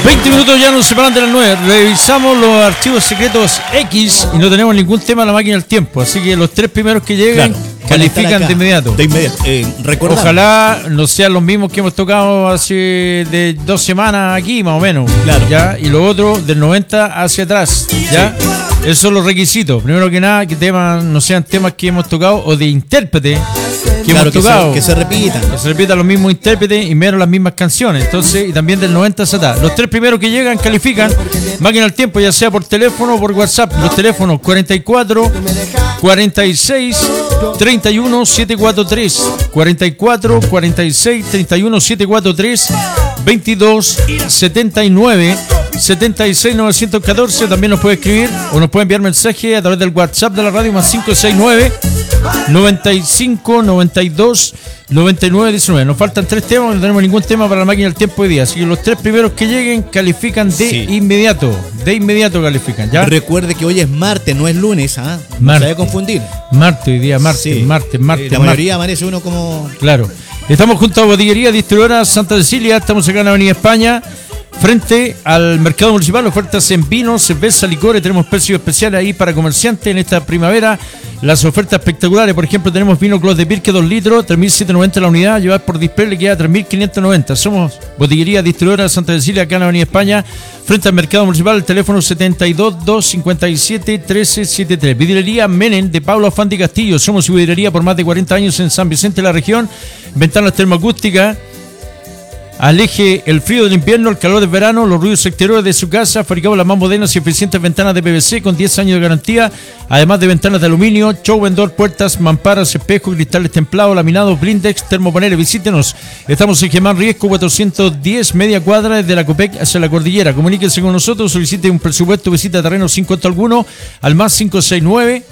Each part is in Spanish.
20 minutos ya nos separan de las 9. Revisamos los archivos secretos X y no tenemos ningún tema en la máquina del tiempo. Así que los 3 primeros que llegan califican de inmediato. Ojalá no sean los mismos que hemos tocado hace de 2 semanas aquí, más o menos. Claro. ¿Ya? Y los otros del 90 hacia atrás. ¿Ya? Sí. Esos son los requisitos. Primero que nada, que temas no sean temas que hemos tocado o de intérprete que hemos tocado. Que se repitan. Que se repitan los mismos intérpretes y menos las mismas canciones. Entonces, y también del 90 hacia atrás. Los 3 primeros que llegan califican máquina del tiempo, ya sea por teléfono o por WhatsApp. Los teléfonos 44 46 31 743, 44 46 31 743, 22 79 76 914. También nos puede escribir o nos puede enviar mensaje a través del WhatsApp de la radio más 569 95 92 99 19. Nos faltan 3 temas, no tenemos ningún tema para la máquina del tiempo hoy día. Así que los 3 primeros que lleguen califican de inmediato. De inmediato califican, ¿ya? Recuerde que hoy es martes, no es lunes, ¿ah? No se vaya a confundir. Martes, hoy día, martes, sí. martes. La mayoría amanece uno como... Claro. Estamos junto a Botillería Distribuidora Santa Cecilia. Estamos acá en la Avenida España, frente al mercado municipal. Ofertas en vino, cerveza, licores. Tenemos precios especiales ahí para comerciantes en esta primavera. Las ofertas espectaculares, por ejemplo, tenemos vino Clos de Pirque 2 litros, 3.790 la unidad. Llevar por display le queda 3.590. Somos Botillería Distribuidora Santa Cecilia, acá en la Avenida España, frente al mercado municipal. El teléfono 72 257 1373. Vidriería Menem de Pablo Afán de Castillo. Somos su vidriería por más de 40 años en San Vicente de la región. Ventanas termoacústicas. Aleje el frío del invierno, el calor del verano, los ruidos exteriores de su casa. Fabricamos las más modernas y eficientes ventanas de PVC con 10 años de garantía, además de ventanas de aluminio, show vendor, puertas, mamparas, espejos, cristales templados, laminados, blindex, termopaneles. Visítenos. Estamos en Germán Riesco 410, media cuadra desde la Copec hacia la cordillera. Comuníquese con nosotros, solicite un presupuesto, visita terreno sin costo alguno al más 569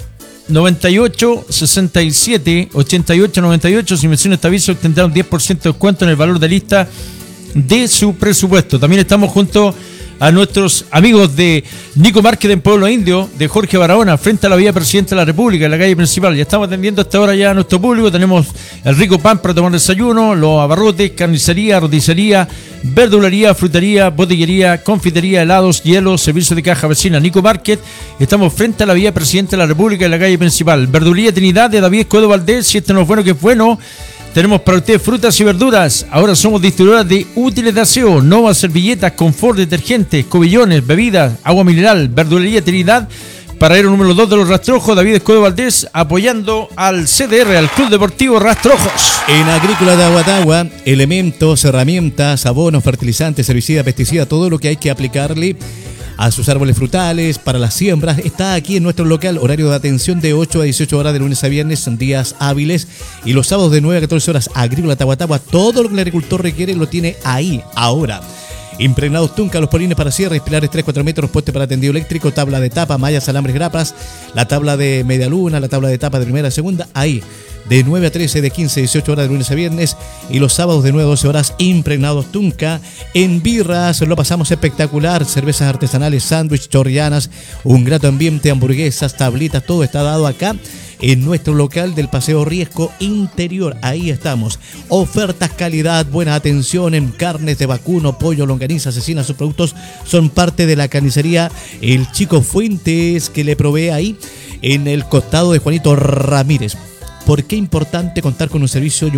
98 67 88 98. Si menciona este aviso, tendrá un 10% de descuento en el valor de lista de su presupuesto. También estamos junto a nuestros amigos de Nico Márquez en Pueblo Indio, de Jorge Barahona, frente a la vía Presidente de la República, en la calle principal. Ya estamos atendiendo hasta ahora ya a nuestro público. Tenemos el rico pan para tomar desayuno, los abarrotes, carnicería, roticería, verdulería, frutería, botillería, confitería, helados, hielos, servicio de caja vecina. Nico Márquez. Estamos frente a la vía Presidente de la República, en la calle principal. Verdulería Trinidad de David Escobedo Valdés. Si este no es bueno, que es bueno. Tenemos para usted frutas y verduras. Ahora somos distribuidoras de útiles de aseo, Nova, servilletas, confort, detergentes, cobillones, bebidas, agua mineral. Verdulería Trinidad, paradero número 2 de los Rastrojos. David Escobedo Valdés, apoyando al CDR, al Club Deportivo Rastrojos. En Agrícola de Aguatagua, elementos, herramientas, abonos, fertilizantes, herbicidas, pesticidas, todo lo que hay que aplicarle a sus árboles frutales, para las siembras, está aquí en nuestro local. Horario de atención de 8 a 18 horas de lunes a viernes, en días hábiles, y los sábados de 9 a 14 horas. Agrícola Tahuatahua, todo lo que el agricultor requiere lo tiene ahí, ahora. Impregnados Tunca, los polines para cierres, pilares 3-4 metros, poste para tendido eléctrico, tabla de tapa, mallas, alambres, grapas, la tabla de media luna, la tabla de tapa de primera a segunda, ahí. De 9 a 13, de 15 a 18 horas de lunes a viernes, y los sábados de 9 a 12 horas, Impregnados Tunca. En birras lo pasamos espectacular, cervezas artesanales, sándwich, chorrianas, un grato ambiente, hamburguesas, tablitas, todo está dado acá en nuestro local del Paseo Riesco Interior. Ahí estamos. Ofertas, calidad, buena atención en carnes de vacuno, pollo, longaniza, cecina. Sus productos son parte de la carnicería El Chico Fuentes, que le provee ahí en el costado de Juanito Ramírez. ¿Por qué es importante contar con un servicio